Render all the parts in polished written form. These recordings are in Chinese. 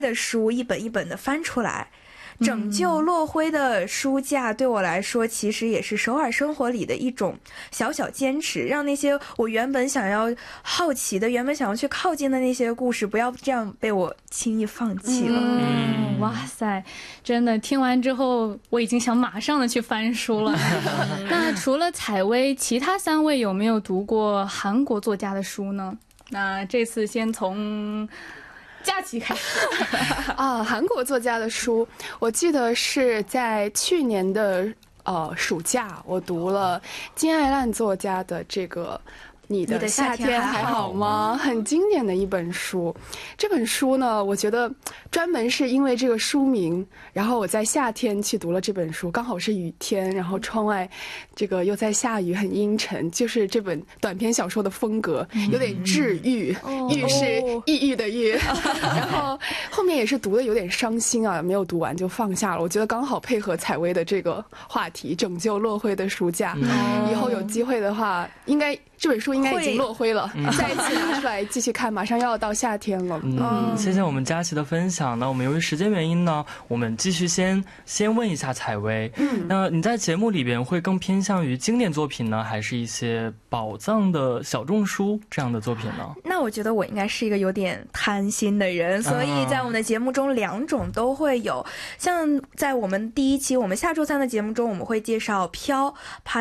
的书一本一本的翻出来。拯救落灰的书架对我来说其实也是首尔生活里的一种小小坚持，让那些我原本想要好奇的原本想要去靠近的那些故事不要这样被我轻易放弃了。 哇塞，真的听完之后我已经想马上的去翻书了。那除了采薇，其他3位有没有读过韩国作家的书呢？那这次先从佳琪开始。 韩国作家的书，我记得是在去年的暑假，我读了金爱烂作家的这个你的夏天还好吗？很经典的一本书。这本书呢，我觉得专门是因为这个书名，然后我在夏天去读了这本书，刚好是雨天，然后窗外这个又在下雨，很阴沉，就是这本短篇小说的风格，有点治愈，郁是抑郁的郁。然后后面也是读的有点伤心啊，没有读完就放下了。我觉得刚好配合采薇的这个话题，拯救落灰的暑假。以后有机会的话，应该这本书应该已经落灰了，再一次拿出来继续看，马上要到夏天了。 谢谢我们佳琪的分享。那我们由于时间原因呢，我们继续先问一下采薇。那你在节目里边会更偏向于经典作品呢，还是一些宝藏的小众书这样的作品呢？ 那我觉得我应该是一个有点贪心的人，所以在我们的节目中2种都会有。像在我们第1期我们下周3的节目中，我们会介绍飘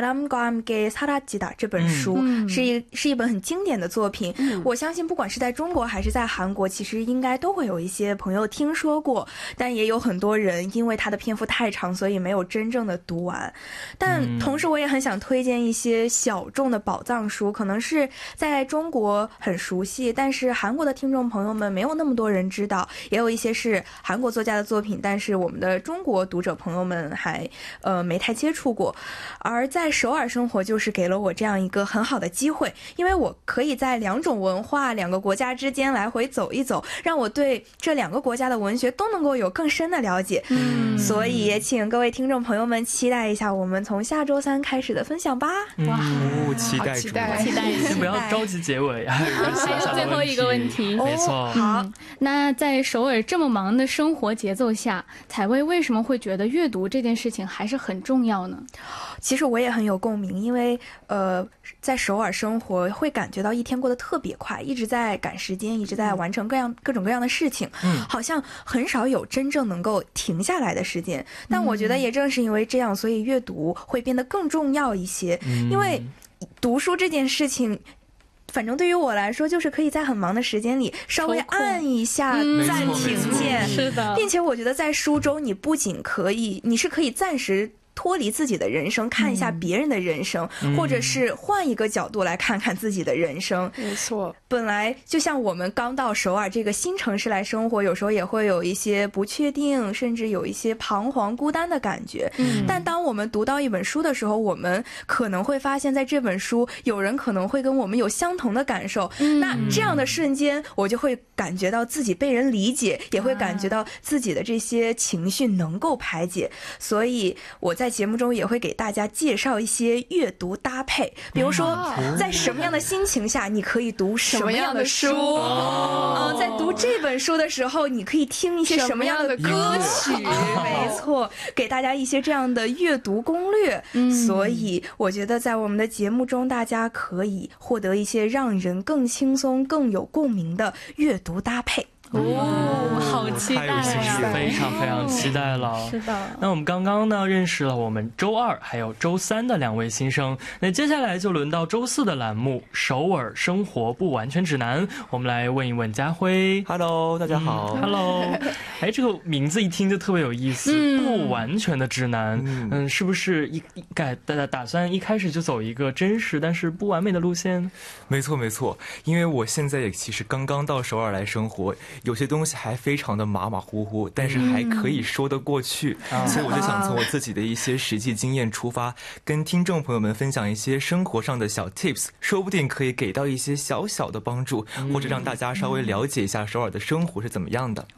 바람과함께사라지다这本书，是一本很经典的作品。我相信不管是在中国还是在韩国，其实应该都会有一些朋友听说过，但也有很多人因为它的篇幅太长，所以没有真正的读完。但同时我也很想推荐一些小众的宝藏书，可能是在中国很熟悉，但是韩国的听众朋友们没有那么多人知道，也有一些是韩国作家的作品，但是我们的中国读者朋友们还没太接触过。而在首尔生活就是给了我这样一个很好的机会，因为我可以在2种文化2个国家之间来回走一走，让我对这2个国家的文学都能够有更深的了解。所以也请各位听众朋友们期待一下我们从下周3开始的分享吧。 期待先不要着急结尾，还有最后一个问题。 没错。 好，那在首尔这么忙的生活节奏下，采薇为什么会觉得阅读这件事情还是很重要呢？ 其实我也很有共鸣，因为在首尔生活会感觉到一天过得特别快，一直在赶时间，一直在完成各种各样的事情，好像很少有真正能够停下来的时间。但我觉得也正是因为这样，所以阅读会变得更重要一些。因为读书这件事情，反正对于我来说，就是可以在很忙的时间里稍微按一下暂停键， 是的， 并且我觉得在书中你不仅你是可以暂时脱离自己的人生，看一下别人的人生，或者是换一个角度来看看自己的人生。 没错， 本来就像我们刚到首尔这个新城市来生活，有时候也会有一些不确定，甚至有一些彷徨孤单的感觉。但当我们读到一本书的时候，我们可能会发现在这本书有人可能会跟我们有相同的感受，那这样的瞬间我就会感觉到自己被人理解，也会感觉到自己的这些情绪能够排解。所以我在节目中也会给大家介绍一些阅读搭配，比如说在什么样的心情下你可以读什么样的书，在读这本书的时候你可以听一些什么样的歌曲，没错，给大家一些这样的阅读攻略。所以我觉得在我们的节目中大家可以获得一些让人更轻松更有共鸣的阅读搭配。 好期待呀！ 非常非常期待了。 是的。 那我们刚刚呢认识了我们周2还有周3的2位新生，那接下来就轮到周4的栏目首尔生活不完全指南，我们来问一问家辉。 Hello， 大家好。 Hello。 这个名字一听就特别有意思，不完全的指南。是不是打算一开始就走一个真实但是不完美的路线？ 没错没错，因为我现在也其实刚刚到首尔来生活，有些东西还非常的马马虎虎，但是还可以说得过去，所以我就想从我自己的一些实际经验出发，跟听众朋友们分享一些生活上的小 tips， 说不定可以给到一些小小的帮助，或者让大家稍微了解一下首尔的生活是怎么样的。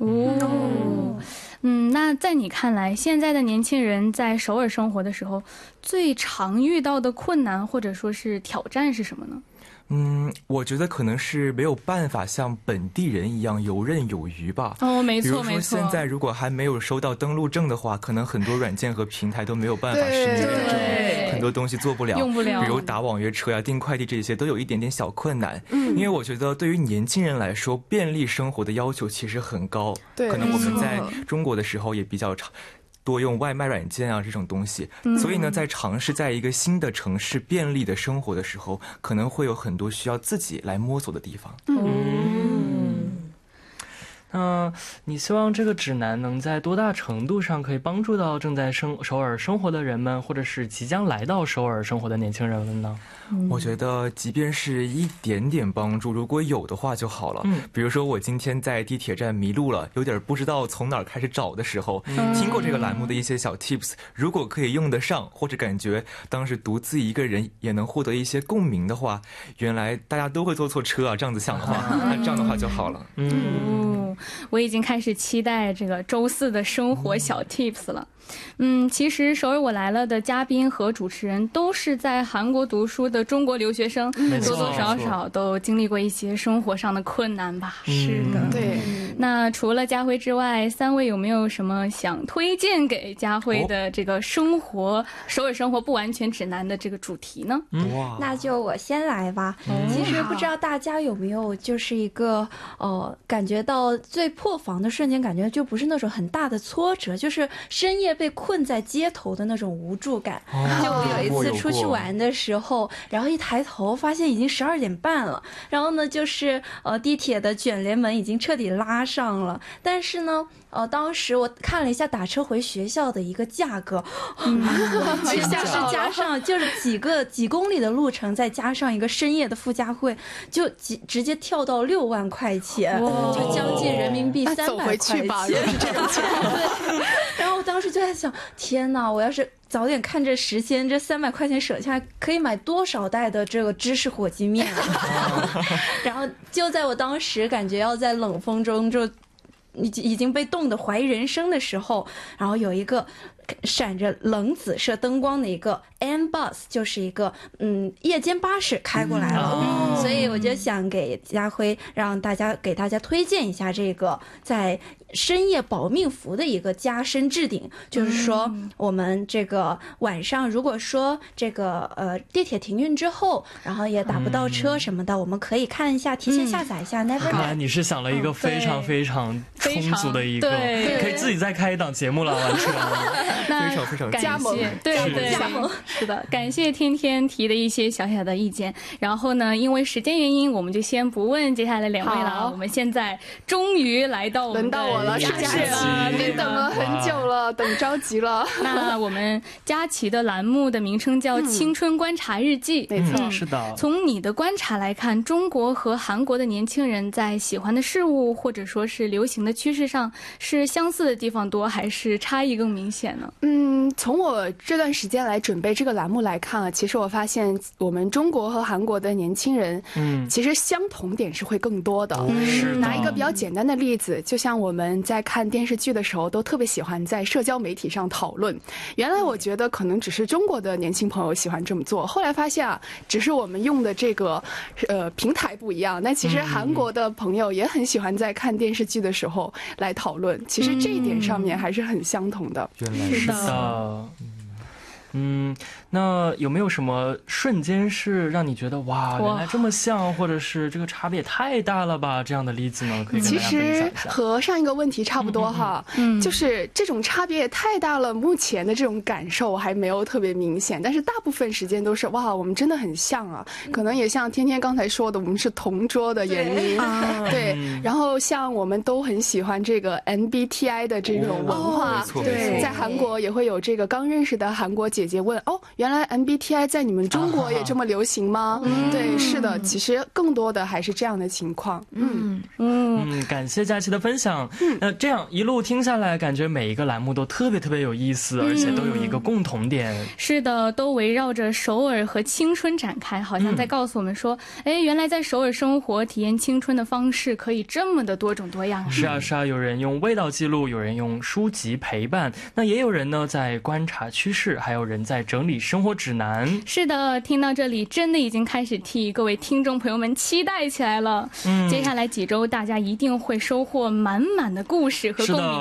那在你看来，现在的年轻人在首尔生活的时候最常遇到的困难或者说是挑战是什么呢？ 我觉得可能是没有办法像本地人一样游刃有余吧。 没错， 比如说现在如果还没有收到登录证的话，可能很多软件和平台都没有办法实名认证，很多东西做不了， 用不了。 比如打网约车呀、订快递这些都有一点点小困难。因为我觉得对于年轻人来说，便利生活的要求其实很高。可能我们在中国的时候也比较多用外卖软件啊这种东西，所以呢，在尝试在一个新的城市便利的生活的时候，可能会有很多需要自己来摸索的地方。 你希望这个指南能在多大程度上可以帮助到正在首尔生活的人们，或者是即将来到首尔生活的年轻人们呢？ 我觉得即便是一点点帮助，如果有的话就好了。比如说我今天在地铁站迷路了，有点不知道从哪儿开始找的时候，听过这个栏目的一些小 tips， 如果可以用得上，或者感觉当时独自一个人也能获得一些共鸣的话，原来大家都会坐错车啊，这样子想的话，那这样的话就好了。 我已经开始期待这个周四的生活小 tips 了。其实首尔我来了的嘉宾和主持人都是在韩国读书的中国留学生，多多少少都经历过一些生活上的困难吧。 是的， 对。 那除了家辉之外，3位有没有什么想推荐给家辉的这个首尔生活不完全指南的这个主题呢？ 那就我先来吧。其实不知道大家有没有就是一个感觉到最破防的瞬间，感觉就不是那种很大的挫折，就是深夜被困在街头的那种无助感。就我有一次出去玩的时候，然后一抬头发现已经12点半了，然后呢就是地铁的卷帘门已经彻底拉上了，但是呢当时我看了一下打车回学校的一个价格，加上就是几公里的路程，再加上一个深夜的附加费，就直接跳到6万块钱，就将近人民币300块钱。对，然后我当时就在想，天哪，我要是早点看这时间，这300块钱省下来可以买多少袋的这个芝士火鸡面啊！然后就在我当时感觉要在冷风中就已经被冻得怀疑人生的时候，然后有一个闪着冷紫色灯光的一个 M Bus， 就是一个夜间巴士开过来了，所以我就想给家辉给大家推荐一下这个在深夜保命符的一个加深置顶，就是说我们这个晚上如果说这个地铁停运之后，然后也打不到车什么的，我们可以看一下提前下载一下 Neverland。 看来你是想了一个非常非常充足的一个，可以自己再开一档节目了，完全非常加盟，对，是的，感谢天天提的一些小小的意见。然后呢，因为时间原因，我们就先不问接下来2位了。我们现在终于轮到我了， 是不是？别等了很久了，等着急了。 那我们佳琪的栏目的名称叫《青春观察日记》， 没错， 是的。 从你的观察来看，中国和韩国的年轻人在喜欢的事物或者说是流行的趋势上，是相似的地方多，还是差异更明显呢？ 从我这段时间来准备这个栏目来看啊，其实我发现我们中国和韩国的年轻人，其实相同点是会更多的。拿一个比较简单的例子，就像我们在看电视剧的时候，都特别喜欢在社交媒体上讨论。原来我觉得可能只是中国的年轻朋友喜欢这么做，后来发现啊，只是我们用的这个平台不一样。那其实韩国的朋友也很喜欢在看电视剧的时候来讨论，其实这一点上面还是很相同的。 原来是的。 那有没有什么瞬间是让你觉得哇，原来这么像，或者是这个差别也太大了吧？这样的例子呢，可以跟大家分享一下。 其实和上一个问题差不多哈，就是这种差别也太大了。目前的这种感受还没有特别明显，但是大部分时间都是哇，我们真的很像啊。可能也像天天刚才说的，我们是同桌的原因。对，然后像我们都很喜欢这个 MBTI 的这种文化，对，在韩国也会有这个刚认识的韩国姐姐问原来 MBTI 在你们中国也这么流行吗？对，是的，其实更多的还是这样的情况。 感谢佳琪的分享。那这样一路听下来，感觉每一个栏目都特别特别有意思，而且都有一个共同点。 是的，都围绕着首尔和青春展开，好像在告诉我们说，原来在首尔生活体验青春的方式可以这么的多种多样。 是啊，有人用味道记录，有人用书籍陪伴，那也有人呢在观察趋势，还有人人在整理生活指南。 是的，听到这里真的已经开始替各位听众朋友们期待起来了。接下来几周大家一定会收获满满的故事和共鸣。